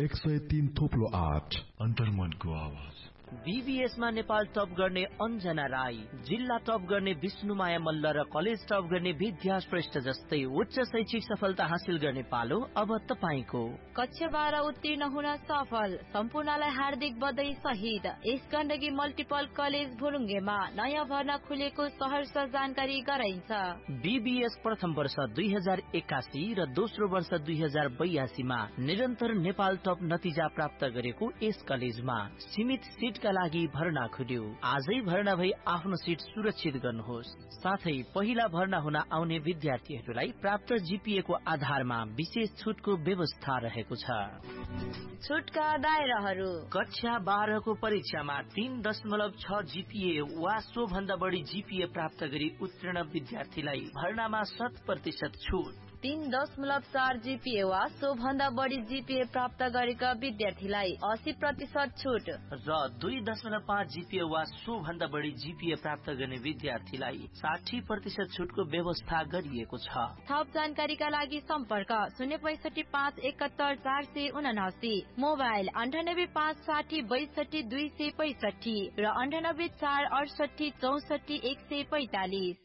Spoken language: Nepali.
103 थोप्लो 8 अन्तर्मनको आवाज। बीबीएस मा नेपाल टप गर्ने अन्जना राई, जिल्ला टप गर्ने विष्णुमाया मल्ल र कलेज टप गर्ने विद्या श्रेष्ठ जस्तै उच्च शैक्षिक सफलता हासिल गर्ने पालो अब तपाईको। कक्षा 12 उत्तीर्ण हुन सफल सम्पूर्णलाई हार्दिक बधाई सहित यस गण्डकी मल्टिपल कलेज भुरुङ्गेमा नयाँ भर्ना खुलेको सहर्ष जानकारी गराइन्छ। बीबीएस प्रथम वर्ष 2081 र दोस्रो वर्ष 2082 मा निरन्तर नेपाल टप नतिजा प्राप्त गरेको यस कलेजमा सीमित सीटका लागि भर्ना खुल्यो। आजै भर्ना भई आफ्नो सीट सुरक्षित गर्नुहोस्। साथै पहिला भर्ना हुन आउने विद्यार्थीहरूलाई प्राप्त जीपीए को आधारमा विशेष छुटको व्यवस्था रहेको छ। छुटका दायराहरू: कक्षा 12 को परीक्षामा 3.6 जीपीए वा सो भन्दा बढी जीपीए प्राप्त गरी उत्तीर्ण विद्यार्थीलाई भर्नामा 100% छुट। 3.4 जीपीए वा सो भन्दा बढी जीपीए प्राप्त गरेका विद्यार्थीलाई 80% छुट र 2.5 जीपीए वा सो भन्दा बढी जीपीए प्राप्त गर्ने विद्यार्थीलाई 60% छुटको व्यवस्था गरिएको छ। थप जानकारीका लागि सम्पर्क 065 571 479, मोबाइल 98 560 62 265 र 98 4 68 64 145।